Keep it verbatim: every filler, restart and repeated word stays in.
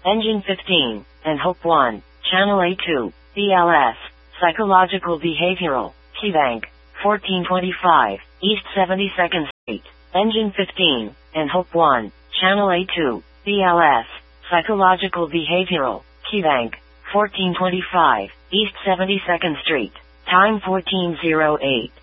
Engine fifteen, and Hope one, Channel A two, B L S, Psychological Behavioral, KeyBank, fourteen twenty-five, East seventy-second Street. Engine fifteen, and Hope one, Channel A two, B L S, Psychological Behavioral, KeyBank, fourteen twenty-five, East seventy-second Street. Time fourteen oh eight.